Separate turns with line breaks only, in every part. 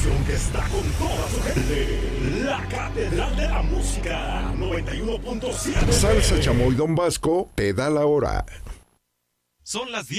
estación que está con toda su gente. La Catedral de la Música 91.7.
Salsa Chamoy Don Vasco te da la hora.
Son las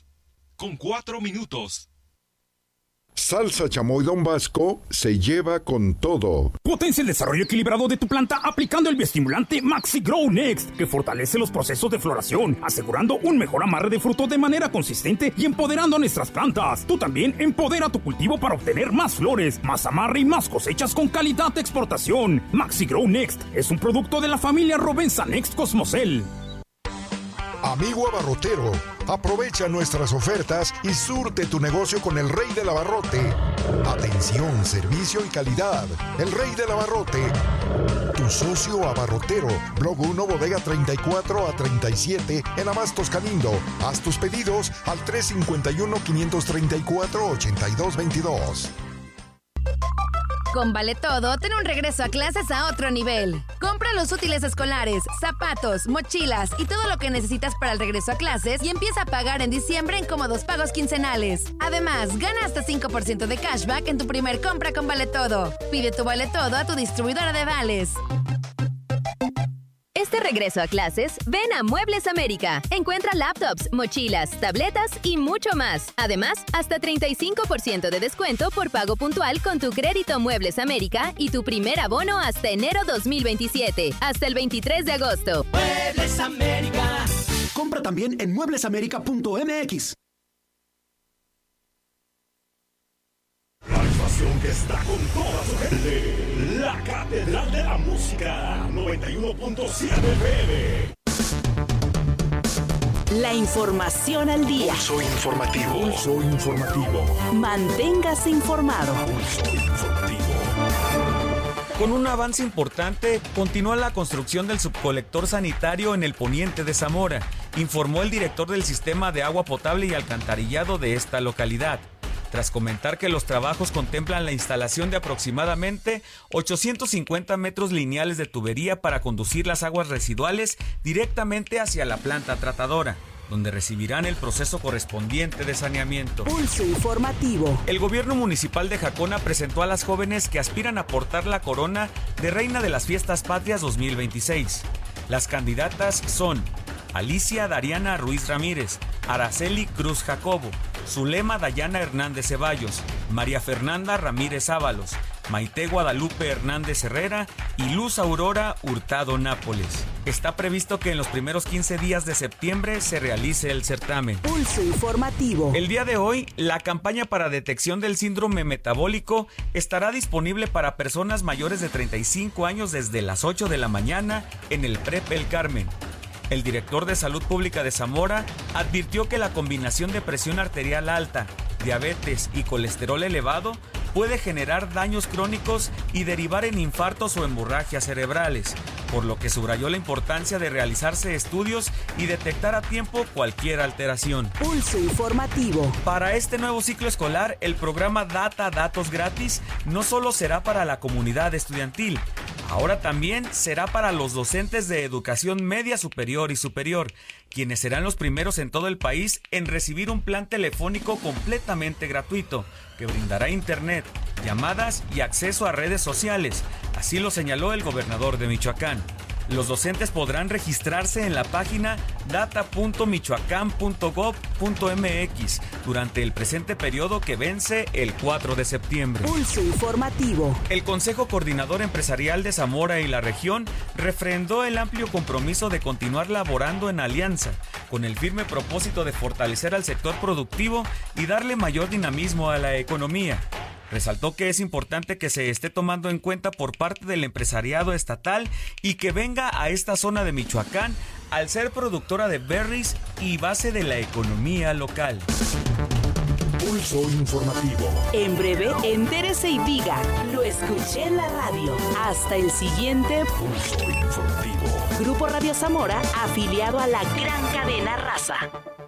10:04.
Salsa Chamoy Don Vasco se lleva con todo.
Potencia el desarrollo equilibrado de tu planta aplicando el bioestimulante Maxi Grow Next, que fortalece los procesos de floración, asegurando un mejor amarre de fruto de manera consistente y empoderando a nuestras plantas. Tú también empodera tu cultivo para obtener más flores, más amarre y más cosechas con calidad de exportación. Maxi Grow Next es un producto de la familia Rovensa Next Cosmocel.
Amigo abarrotero, aprovecha nuestras ofertas y surte tu negocio con el Rey del Abarrote. Atención, servicio y calidad. El Rey del Abarrote. Tu socio abarrotero. Blog 1, bodega 34 a 37 en Abastos Canindo. Haz tus pedidos al 351-534-8222.
Con Vale Todo, ten un regreso a clases a otro nivel. Compra los útiles escolares, zapatos, mochilas y todo lo que necesitas para el regreso a clases y empieza a pagar en diciembre en cómodos pagos quincenales. Además, gana hasta 5% de cashback en tu primer compra con Vale Todo. Pide tu Vale Todo a tu distribuidora de vales.
Este regreso a clases, ven a Muebles América. Encuentra laptops, mochilas, tabletas y mucho más. Además, hasta 35% de descuento por pago puntual con tu crédito Muebles América y tu primer abono hasta enero 2027, hasta el 23 de agosto.
Muebles América. Compra también en mueblesamerica.mx.
La estación que está con toda su gente. La Catedral de la Música 91.7 FM.
La información al día.
Pulso informativo. Pulso informativo.
Manténgase informado.
Pulso informativo.
Con un avance importante, continúa la construcción del subcolector sanitario en el poniente de Zamora, informó el director del sistema de agua potable y alcantarillado de esta localidad. Tras comentar que los trabajos contemplan la instalación de aproximadamente 850 metros lineales de tubería para conducir las aguas residuales directamente hacia la planta tratadora, donde recibirán el proceso correspondiente de saneamiento.
Pulso informativo.
El gobierno municipal de Jacona presentó a las jóvenes que aspiran a portar la corona de Reina de las Fiestas Patrias 2026. Las candidatas son Alicia Dariana Ruiz Ramírez, Araceli Cruz Jacobo, Zulema Dayana Hernández Ceballos, María Fernanda Ramírez Ábalos, Maite Guadalupe Hernández Herrera y Luz Aurora Hurtado Nápoles. Está previsto que en los primeros 15 días de septiembre se realice el certamen.
Pulso informativo.
El día de hoy, la campaña para detección del síndrome metabólico estará disponible para personas mayores de 35 años desde las 8 de la mañana en el PREP El Carmen. El director de Salud Pública de Zamora advirtió que la combinación de presión arterial alta, diabetes y colesterol elevado puede generar daños crónicos y derivar en infartos o hemorragias cerebrales, por lo que subrayó la importancia de realizarse estudios y detectar a tiempo cualquier alteración.
Pulso informativo.
Para este nuevo ciclo escolar, el programa Datos Gratis no solo será para la comunidad estudiantil, ahora también será para los docentes de educación media superior y superior, quienes serán los primeros en todo el país en recibir un plan telefónico completamente gratuito, que brindará internet, llamadas y acceso a redes sociales. Así lo señaló el gobernador de Michoacán. Los docentes podrán registrarse en la página data.michoacán.gov.mx durante el presente periodo que vence el 4 de septiembre.
Pulso informativo.
El Consejo Coordinador Empresarial de Zamora y la región refrendó el amplio compromiso de continuar laborando en alianza, con el firme propósito de fortalecer al sector productivo y darle mayor dinamismo a la economía. Resaltó que es importante que se esté tomando en cuenta por parte del empresariado estatal y que venga a esta zona de Michoacán al ser productora de berries y base de la economía local.
Pulso informativo.
En breve, entérese y diga, lo escuché en la radio. Hasta el siguiente
Pulso informativo.
Grupo Radio Zamora, afiliado a la gran cadena Raza.